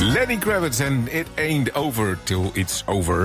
Lenny Kravitz en It Ain't Over Till It's Over.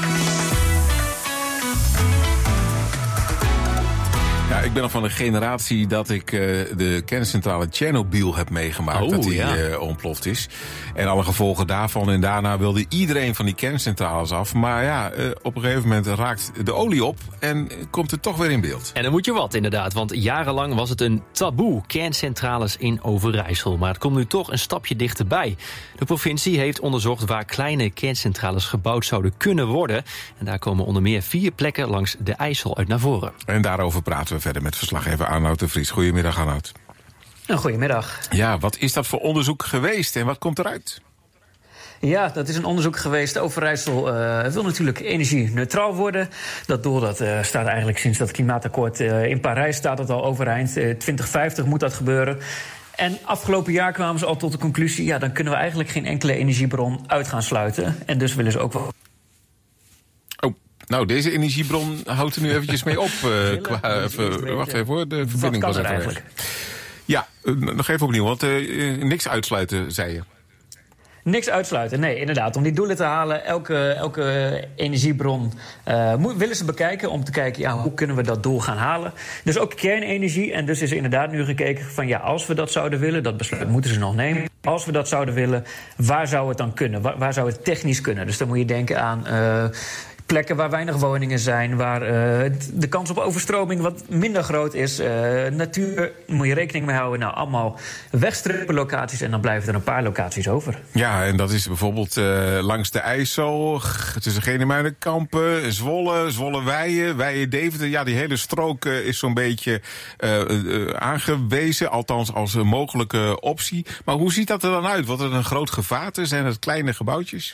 Ja, ik ben nog van de generatie dat ik de kerncentrale Tsjernobyl heb meegemaakt. Dat die ontploft is. En alle gevolgen daarvan. En daarna wilde iedereen van die kerncentrales af. Maar ja, op een gegeven moment raakt de olie op en komt het toch weer in beeld. En dan moet je wat inderdaad, want jarenlang was het een taboe, kerncentrales in Overijssel. Maar het komt nu toch een stapje dichterbij. De provincie heeft onderzocht waar kleine kerncentrales gebouwd zouden kunnen worden. En daar komen onder meer 4 plekken langs de IJssel uit naar voren. En daarover praten we verder met verslaggever Arnoud de Vries. Goedemiddag, Arnoud. Goedemiddag. Ja, wat is dat voor onderzoek geweest en wat komt eruit? Ja, dat is een onderzoek geweest. Overijssel wil natuurlijk energie-neutraal worden. Dat doel staat eigenlijk sinds dat klimaatakkoord in Parijs staat het al overeind. 2050 moet dat gebeuren. En afgelopen jaar kwamen ze al tot de conclusie, ja, dan kunnen we eigenlijk geen enkele energiebron uit gaan sluiten. En dus willen ze ook wel... Nou, deze energiebron houdt er nu eventjes mee op. Wacht even hoor, de verbinding was even weg. Ja, nog even opnieuw, want niks uitsluiten, zei je. Niks uitsluiten, nee, inderdaad. Om die doelen te halen, elke energiebron willen ze bekijken... om te kijken, ja, hoe kunnen we dat doel gaan halen. Dus ook kernenergie. En dus is er inderdaad nu gekeken van... ja, als we dat zouden willen, dat besluit moeten ze nog nemen... als we dat zouden willen, waar zou het dan kunnen? Waar zou het technisch kunnen? Dus dan moet je denken aan... plekken waar weinig woningen zijn, waar de kans op overstroming wat minder groot is. Natuur, moet je rekening mee houden. Nou, allemaal wegstrepen locaties en dan blijven er een paar locaties over. Ja, en dat is bijvoorbeeld langs de IJssel, tussen Genemuidenkampen, Zwolle, Weijen, Deventer. Ja, die hele strook is zo'n beetje aangewezen, althans als een mogelijke optie. Maar hoe ziet dat er dan uit? Wordt het een groot gevaarte? Zijn het kleine gebouwtjes?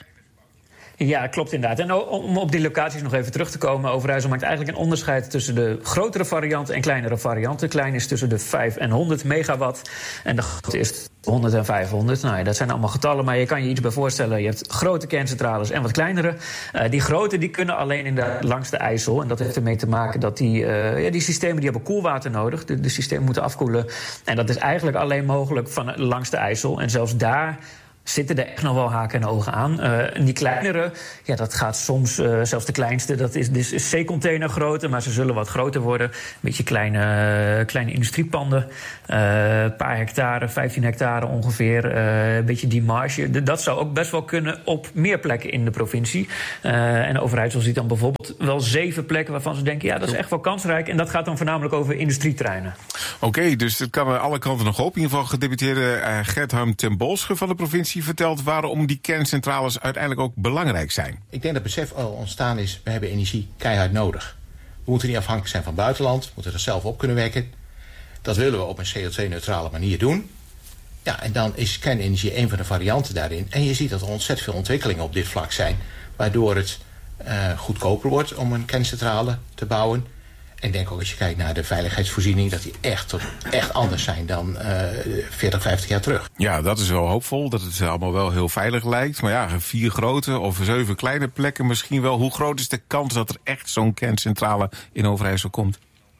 Ja, klopt inderdaad. En om op die locaties nog even terug te komen... Overijssel maakt eigenlijk een onderscheid tussen de grotere varianten en kleinere varianten. Klein is tussen de 5 en 100 megawatt. En de grote is 100 en 500. Nou ja, dat zijn allemaal getallen, maar je kan je iets bij voorstellen. Je hebt grote kerncentrales en wat kleinere. Die grote die kunnen alleen langs de IJssel. En dat heeft ermee te maken dat die systemen die hebben koelwater nodig. De systemen moeten afkoelen. En dat is eigenlijk alleen mogelijk langs de IJssel. En zelfs daar... zitten er echt nog wel haken en ogen aan. Die kleinere, ja, dat gaat soms, zelfs de kleinste... dat is dus C-container grootte, maar ze zullen wat groter worden. Een beetje kleine industriepanden. Een paar hectare, 15 hectare ongeveer. Een beetje die marge. Dat zou ook best wel kunnen op meer plekken in de provincie. En Overijssel ziet dan bijvoorbeeld wel 7 plekken... waarvan ze denken, ja, dat is echt wel kansrijk. En dat gaat dan voornamelijk over industrieterreinen. Oké, dus het kan aan alle kanten nog op. In ieder geval gedeputeerde Gert-Harm ten Bolsche van de provincie... vertelt waarom die kerncentrales uiteindelijk ook belangrijk zijn. Ik denk dat het besef al ontstaan is, we hebben energie keihard nodig. We moeten niet afhankelijk zijn van het buitenland, we moeten er zelf op kunnen wekken. Dat willen we op een CO2-neutrale manier doen. Ja, en dan is kernenergie een van de varianten daarin. En je ziet dat er ontzettend veel ontwikkelingen op dit vlak zijn... waardoor het goedkoper wordt om een kerncentrale te bouwen... En ik denk ook als je kijkt naar de veiligheidsvoorziening... dat die echt anders zijn dan 40, 50 jaar terug. Ja, dat is wel hoopvol, dat het allemaal wel heel veilig lijkt. Maar ja, 4 grote of 7 kleine plekken misschien wel. Hoe groot is de kans dat er echt zo'n kerncentrale in Overijssel komt?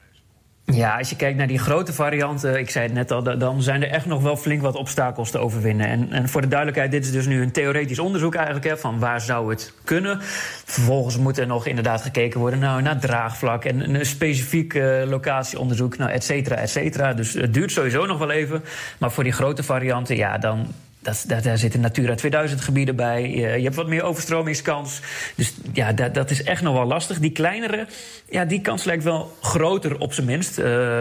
Ja, als je kijkt naar die grote varianten, ik zei het net al... dan zijn er echt nog wel flink wat obstakels te overwinnen. En voor de duidelijkheid, dit is dus nu een theoretisch onderzoek eigenlijk... van waar zou het kunnen. Vervolgens moet er nog inderdaad gekeken worden naar draagvlak... en een specifiek locatieonderzoek, et cetera, et cetera. Dus het duurt sowieso nog wel even. Maar voor die grote varianten, ja, dan... Daar zitten Natura 2000 gebieden bij. Je hebt wat meer overstromingskans. Dus ja, dat is echt nog wel lastig. Die kleinere, ja, die kans lijkt wel groter op zijn minst.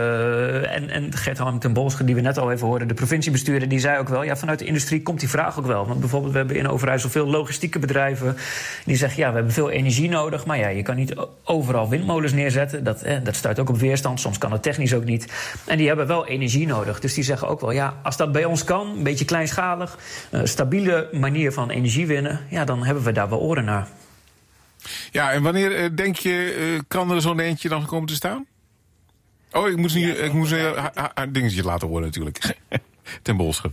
En Gert-Harm ten Bolsche, die we net al even hoorden... de provinciebestuurder, die zei ook wel... ja, vanuit de industrie komt die vraag ook wel. Want bijvoorbeeld, we hebben in Overijssel veel logistieke bedrijven... die zeggen, ja, we hebben veel energie nodig... maar ja, je kan niet overal windmolens neerzetten. Dat stuit ook op weerstand. Soms kan dat technisch ook niet. En die hebben wel energie nodig. Dus die zeggen ook wel, ja, als dat bij ons kan... een beetje kleinschalig... stabiele manier van energie winnen... ja, dan hebben we daar wel oren naar. Ja, en wanneer denk je... kan er zo'n eentje dan komen te staan? Oh, ik moest een dingetje laten horen natuurlijk. Ten Bolsche.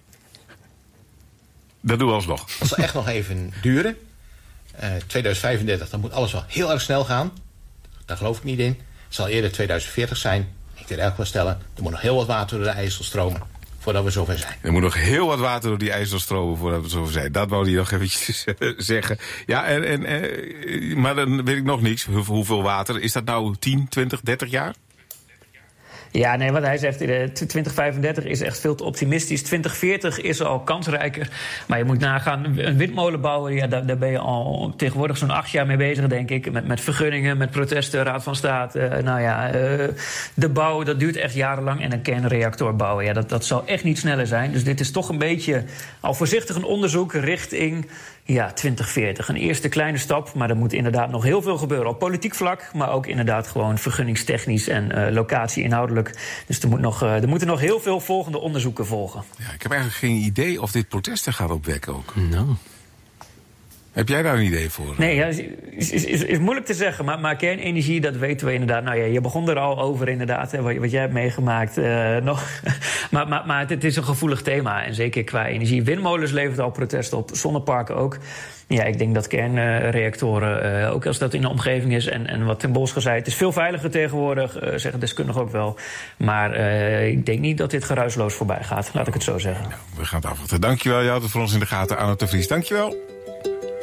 Dat doen we alsnog. Dat zal echt nog even duren. 2035, dan moet alles wel heel erg snel gaan. Daar geloof ik niet in. Het zal eerder 2040 zijn. Ik wil eigenlijk wel stellen, er moet nog heel wat water door de IJssel stromen. voordat we zover zijn. Er moet nog heel wat water door die IJssel stromen voordat we zover zijn. Dat wou hij nog eventjes zeggen. Ja, maar dan weet ik nog niks. Hoeveel water? Is dat nou 10, 20, 30 jaar? Ja, nee, wat hij zegt, 2035 is echt veel te optimistisch. 2040 is al kansrijker. Maar je moet nagaan, een windmolen bouwen, ja, daar ben je al tegenwoordig zo'n 8 jaar mee bezig, denk ik. Met vergunningen, met protesten, Raad van State. De bouw, dat duurt echt jarenlang. En een kernreactor bouwen, ja, dat zal echt niet sneller zijn. Dus dit is toch een beetje al voorzichtig een onderzoek richting 2040. Een eerste kleine stap, maar er moet inderdaad nog heel veel gebeuren. Op politiek vlak, maar ook inderdaad gewoon vergunningstechnisch en locatie inhoudelijk. Dus er moeten nog heel veel volgende onderzoeken volgen. Ja, ik heb eigenlijk geen idee of dit protesten gaat opwekken ook. Nou. Heb jij daar een idee voor? Nee, ja, is moeilijk te zeggen. Maar kernenergie, dat weten we inderdaad. Nou ja, je begon er al over inderdaad, wat jij hebt meegemaakt. Maar het is een gevoelig thema. En zeker qua energie. Windmolens levert al protest op, zonneparken ook. Ja, ik denk dat kernreactoren, ook als dat in de omgeving is... en wat Ten Bos zei, het is veel veiliger tegenwoordig, zeggen deskundigen ook wel. Maar ik denk niet dat dit geruisloos voorbij gaat, laat ik het zo zeggen. Nou, we gaan het afwachten. Dankjewel, je houdt het voor ons in de gaten, Arno de Vries. Dankjewel.